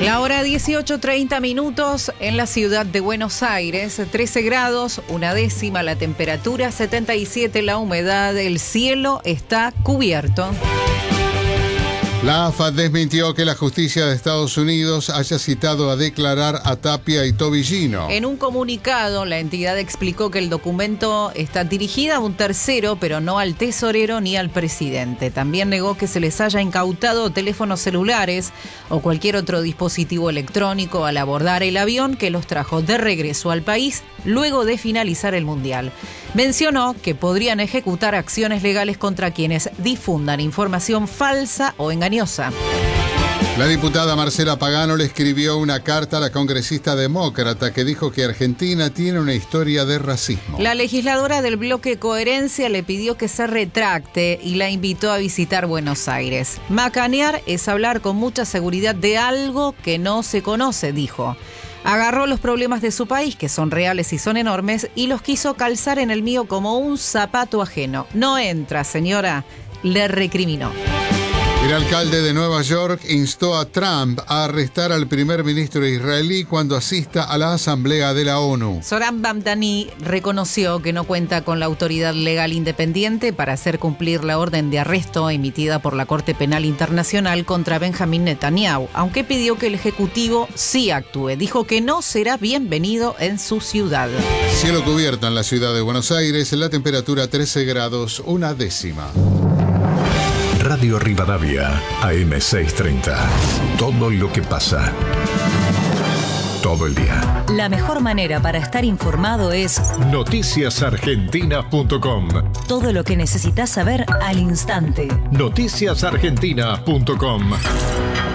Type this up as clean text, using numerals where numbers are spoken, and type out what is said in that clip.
La hora 18:30 en la ciudad de Buenos Aires, 13 grados, 1/10 la temperatura, 77 la humedad, el cielo está cubierto. La AFA desmintió que la justicia de Estados Unidos haya citado a declarar a Tapia y Tobillino. En un comunicado, la entidad explicó que el documento está dirigido a un tercero, pero no al tesorero ni al presidente. También negó que se les haya incautado teléfonos celulares o cualquier otro dispositivo electrónico al abordar el avión que los trajo de regreso al país luego de finalizar el Mundial. Mencionó que podrían ejecutar acciones legales contra quienes difundan información falsa o engañosa. La diputada Marcela Pagano le escribió una carta a la congresista demócrata que dijo que Argentina tiene una historia de racismo. La legisladora del bloque Coherencia le pidió que se retracte y la invitó a visitar Buenos Aires. Macanear es hablar con mucha seguridad de algo que no se conoce, dijo. Agarró los problemas de su país, que son reales y son enormes, y los quiso calzar en el mío como un zapato ajeno. No entra, señora, le recriminó. El alcalde de Nueva York instó a Trump a arrestar al primer ministro israelí cuando asista a la Asamblea de la ONU. Zoran Mamdani reconoció que no cuenta con la autoridad legal independiente para hacer cumplir la orden de arresto emitida por la Corte Penal Internacional contra Benjamín Netanyahu, aunque pidió que el Ejecutivo sí actúe. Dijo que no será bienvenido en su ciudad. Cielo cubierto en la ciudad de Buenos Aires, la temperatura 13 grados, 1/10. Radio Rivadavia, AM630. Todo lo que pasa. Todo el día. La mejor manera para estar informado es noticiasargentina.com. Todo lo que necesitas saber al instante. Noticiasargentina.com.